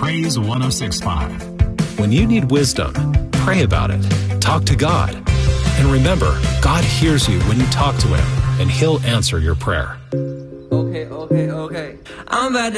Praise 106.5. When you need wisdom, pray about it. Talk to God. And remember, God hears you when you talk to Him, and He'll answer your prayer. Okay. I'm about to